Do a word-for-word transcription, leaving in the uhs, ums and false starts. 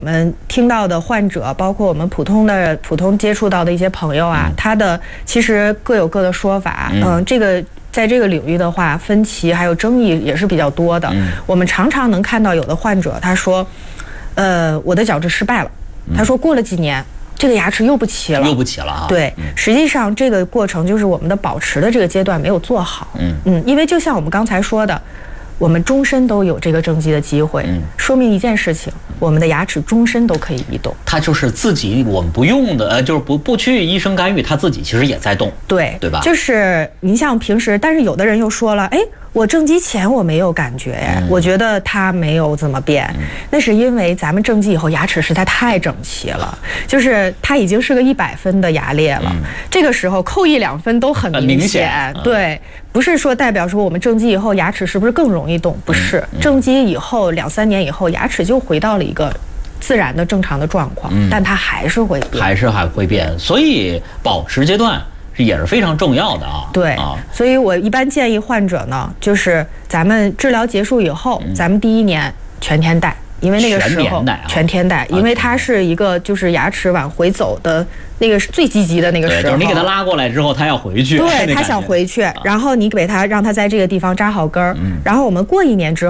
我们听到的患者，包括我们普通的普通接触到的一些朋友啊，嗯、他的其实各有各的说法。嗯、呃，这个在这个领域的话，分歧还有争议也是比较多的。嗯、我们常常能看到有的患者他说，呃，我的矫治失败了。嗯、他说过了几年，这个牙齿又不齐了， 又不齐了啊。 对，嗯、实际上这个过程就是我们的保持的这个阶段没有做好。嗯嗯，因为就像我们刚才说的。我们终身都有这个正畸的机会，嗯，说明一件事情，我们的牙齿终身都可以移动。 它就是自己我们不用的，呃，就是不不去医生干预，它自己其实也在动， 对对吧？ 就是您像平时，但是有的人又说了，哎，我正畸前我没有感觉，嗯、我觉得它没有怎么变，嗯、那是因为咱们正畸以后牙齿实在太整齐了，就是它已经是个一百分的牙列了，嗯、这个时候扣一两分都很明显， 明显对。嗯不是说代表说我们正畸以后牙齿是不是更容易动？不是，嗯嗯、正畸以后两三年以后牙齿就回到了一个自然的正常的状况，嗯、但它还是会变， 还是还会变，所以保持阶段也是非常重要的啊。 对啊， 所以我一般建议患者呢，就是咱们治疗结束以后，嗯、咱们第一年全天戴。因为那个时候全天戴，因为它是一个就是牙齿往回走的那个最积极的那个时候。 就是你给它拉过来之后，它要回去。 对，它想回去，然后你给它让它在这个地方扎好根儿，然后我们过一年之后。